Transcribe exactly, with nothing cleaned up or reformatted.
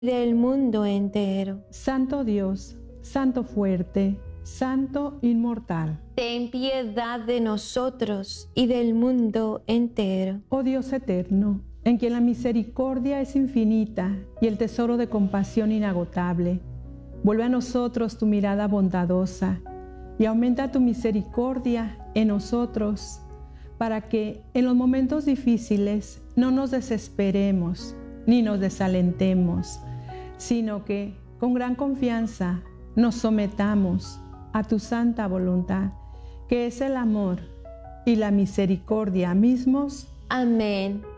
del mundo entero. Santo Dios, Santo fuerte, Santo inmortal. Ten piedad de nosotros y del mundo entero. Oh Dios eterno, en quien la misericordia es infinita y el tesoro de compasión inagotable, vuelve a nosotros tu mirada bondadosa y aumenta tu misericordia en nosotros, para que en los momentos difíciles no nos desesperemos ni nos desalentemos, sino que con gran confianza nos sometamos a tu santa voluntad, que es el amor y la misericordia mismos. Amén.